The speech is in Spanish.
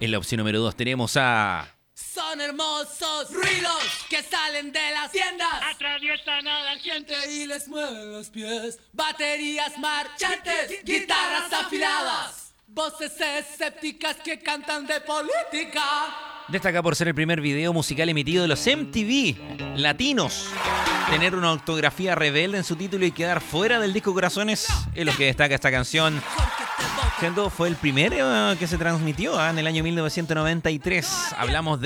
En la opción número 2 tenemos a... Son hermosos ruidos que salen de las tiendas, atraviesan a la gente y les mueven los pies. Baterías marchantes, guitarras afiladas, voces escépticas que cantan de política. Destaca por ser el primer video musical emitido de los MTV latinos. Tener una ortografía rebelde en su título y quedar fuera del disco Corazones es lo que destaca esta canción. Siendo fue el primero que se transmitió en el año 1993. Hablamos de